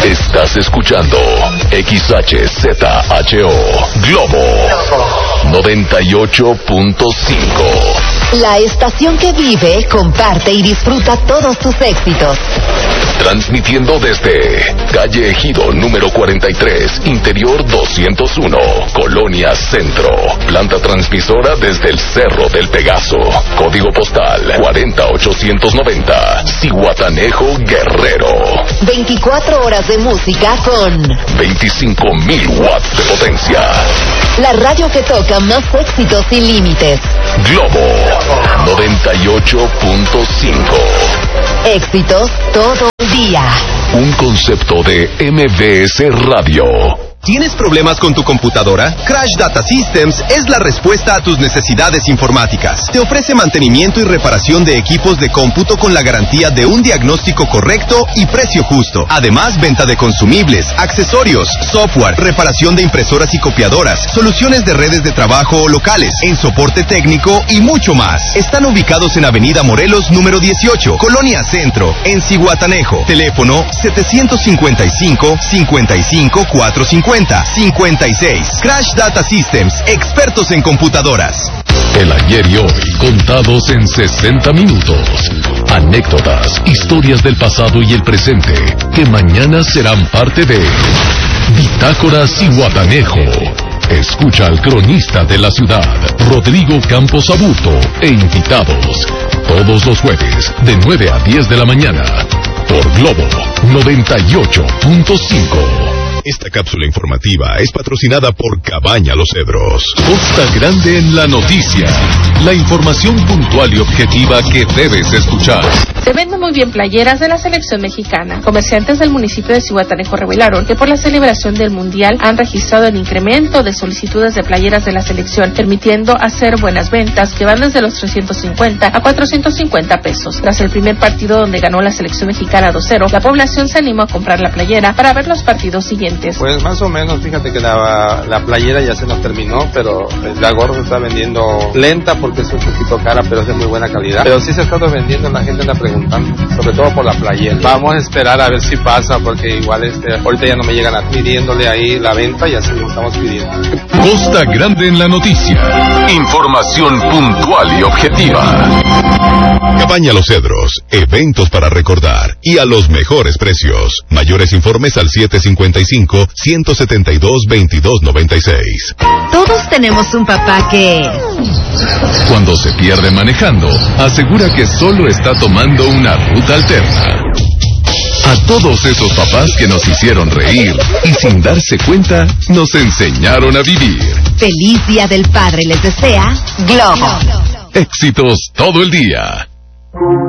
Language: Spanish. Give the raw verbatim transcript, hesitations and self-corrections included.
Estás escuchando X H Z H O Globo noventa y ocho punto cinco. La estación que vive, comparte y disfruta todos tus éxitos. Transmitiendo desde calle Ejido número cuarenta y tres, interior doscientos uno, Colonia Centro. Planta transmisora desde el Cerro del Pegaso. Código postal cuarenta mil ochocientos noventa, Zihuatanejo, Guerrero. veinticuatro horas de música con veinticinco mil watts de potencia. La radio que toca más éxitos sin límites. Globo noventa y ocho punto cinco. Éxitos todo el día. Un concepto de M V S Radio. ¿Tienes problemas con tu computadora? Crash Data Systems es la respuesta a tus necesidades informáticas. Te ofrece mantenimiento y reparación de equipos de cómputo con la garantía de un diagnóstico correcto y precio justo. Además, venta de consumibles, accesorios, software, reparación de impresoras y copiadoras, soluciones de redes de trabajo o locales, en soporte técnico y mucho más. Están ubicados en Avenida Morelos número dieciocho, Colonia Centro, en Zihuatanejo. Teléfono setecientos cincuenta y cinco, cincuenta y cinco, cuatrocientos cincuenta. cincuenta y seis. Crash Data Systems, expertos en computadoras. El ayer y hoy, contados en sesenta minutos. Anécdotas, historias del pasado y el presente, que mañana serán parte de Bitácora Zihuatanejo. Escucha al cronista de la ciudad, Rodrigo Campos Aburto, e invitados. Todos los jueves, de nueve a diez de la mañana, por Globo noventa y ocho punto cinco. Esta cápsula informativa es patrocinada por Cabaña Los Cedros. Costa Grande en la noticia. La información puntual y objetiva que debes escuchar. Se venden muy bien playeras de la selección mexicana. Comerciantes del municipio de Zihuatanejo revelaron que por la celebración del Mundial han registrado el incremento de solicitudes de playeras de la selección, permitiendo hacer buenas ventas que van desde los trescientos cincuenta a cuatrocientos cincuenta pesos. Tras el primer partido donde ganó la selección mexicana dos cero, la población se animó a comprar la playera para ver los partidos siguientes. Pues más o menos, fíjate que la, la playera ya se nos terminó, pero la gorra se está vendiendo lenta porque es un poquito cara, pero es de muy buena calidad. Pero sí se ha estado vendiendo, la gente anda preguntando, sobre todo por la playera. Vamos a esperar a ver si pasa, porque igual este, ahorita ya no me llegan a pidiéndole ahí la venta y así lo estamos pidiendo. Costa Grande en la noticia. Información puntual y objetiva. Cabaña Los Cedros, eventos para recordar y a los mejores precios. Mayores informes al siete cincuenta y cinco, ciento setenta y dos, veintidós noventa y seis. Todos tenemos un papá que... Cuando se pierde manejando, asegura que solo está tomando una ruta alterna. A todos esos papás que nos hicieron reír y sin darse cuenta, nos enseñaron a vivir. Feliz Día del Padre les desea Globo. Éxitos todo el día.